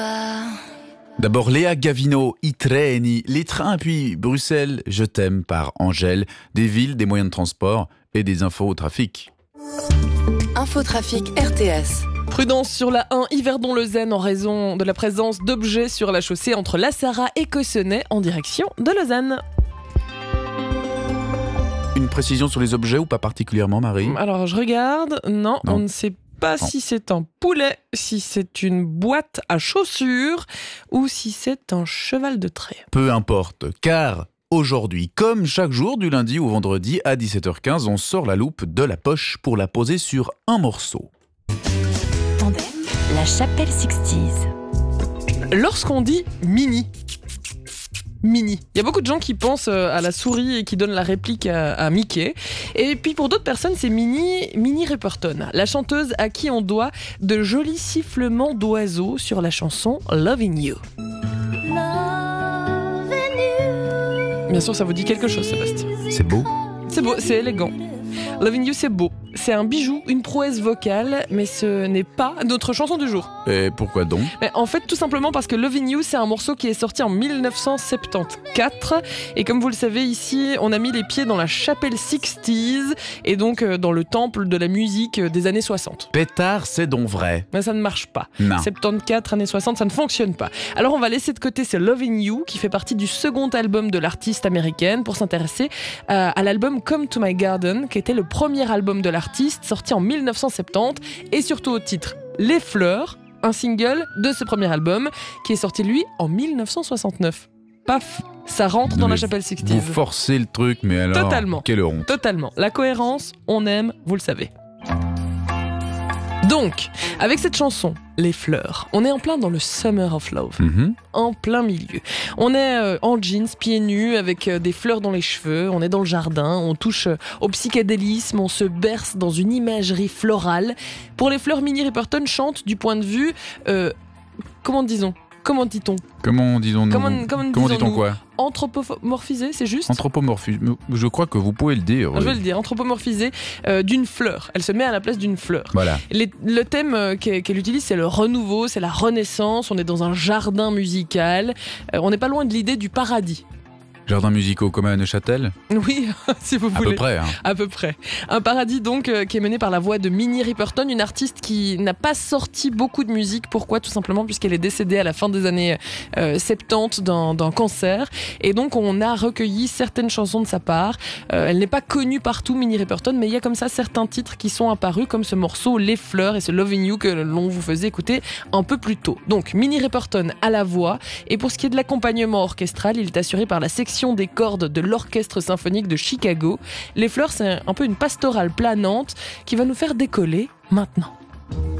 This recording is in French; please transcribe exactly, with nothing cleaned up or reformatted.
pas. D'abord Léa Gavino, I treni, les trains, puis Bruxelles, Je t'aime par Angèle, des villes, des moyens de transport et des infos au trafic. Infotrafic R T S. Prudence sur la un Yverdon-Leuzen en raison de la présence d'objets sur la chaussée entre La Sarraz et Cossonay en direction de Lausanne. Une précision sur les objets ou pas particulièrement, Marie ? Alors je regarde, non, Non. on ne sait pas Non. si c'est un poulet, si c'est une boîte à chaussures ou si c'est un cheval de trait. Peu importe, car aujourd'hui, comme chaque jour du lundi au vendredi à dix-sept heures quinze, on sort la loupe de la poche pour la poser sur un morceau. Tandem, la chapelle Sixties. Lorsqu'on dit mini, Mini. Il y a beaucoup de gens qui pensent à la souris et qui donnent la réplique à, à Mickey. Et puis pour d'autres personnes, c'est Minnie, Minnie Riperton, la chanteuse à qui on doit de jolis sifflements d'oiseaux sur la chanson Loving You. Bien sûr, ça vous dit quelque chose, Sébastien. C'est beau ? C'est beau, c'est élégant. Loving You, c'est beau. C'est un bijou, une prouesse vocale, mais ce n'est pas notre chanson du jour. Et pourquoi donc ? Mais en fait, tout simplement parce que Loving You, c'est un morceau qui est sorti en dix-neuf cent soixante-quatorze. Et comme vous le savez, ici, on a mis les pieds dans la chapelle Sixties, et donc euh, dans le temple de la musique euh, des années soixante. Pétard, c'est donc vrai. Mais ça ne marche pas. Non. soixante-quatorze, années soixante, ça ne fonctionne pas. Alors on va laisser de côté ce Loving You, qui fait partie du second album de l'artiste américaine, pour s'intéresser à, à l'album Come to My Garden, qui était le premier album de l'artiste, sorti en dix-neuf cent soixante-dix, et surtout au titre Les Fleurs, un single de ce premier album, qui est sorti lui en dix-neuf cent soixante-neuf. Paf, ça rentre Non, dans la mais chapelle Sixties. Vous forcez le truc, mais alors, Totalement. quelle honte. Totalement. La cohérence, on aime, vous le savez. Donc, avec cette chanson, Les Fleurs, on est en plein dans le Summer of Love, Mhm. en plein milieu. On est euh, en jeans, pieds nus, avec euh, des fleurs dans les cheveux, on est dans le jardin, on touche euh, au psychédélisme, on se berce dans une imagerie florale. Pour les fleurs, Minnie Riperton chante du point de vue... Euh, comment disons Comment dit-on Comment disons-nous Comment- comment Comment disons-nous dit-on quoi ? Anthropomorphisé, c'est juste Anthropomorphisme. Je crois que vous pouvez le dire. Je oui. vais le dire, anthropomorphisé euh, d'une fleur. Elle se met à la place d'une fleur. Voilà. Les- le thème euh, qu'elle, qu'elle utilise, c'est le renouveau, c'est la renaissance. On est dans un jardin musical. Euh, on n'est pas loin de l'idée du paradis. Jardin musicaux comme à Neuchâtel ? Oui, si vous À voulez. peu près. Hein. À peu près. Un paradis donc euh, qui est mené par la voix de Minnie Riperton, une artiste qui n'a pas sorti beaucoup de musique. Pourquoi ? Tout simplement puisqu'elle est décédée à la fin des années euh, soixante-dix d'un, d'un cancer. Et donc on a recueilli certaines chansons de sa part. Euh, elle n'est pas connue partout, Minnie Riperton, mais il y a comme ça certains titres qui sont apparus, comme ce morceau Les Fleurs et ce Loving You que l'on vous faisait écouter un peu plus tôt. Donc Minnie Riperton à la voix. Et pour ce qui est de l'accompagnement orchestral, il est assuré par la section des cordes de l'Orchestre symphonique de Chicago. Les Fleurs, c'est un peu une pastorale planante qui va nous faire décoller maintenant.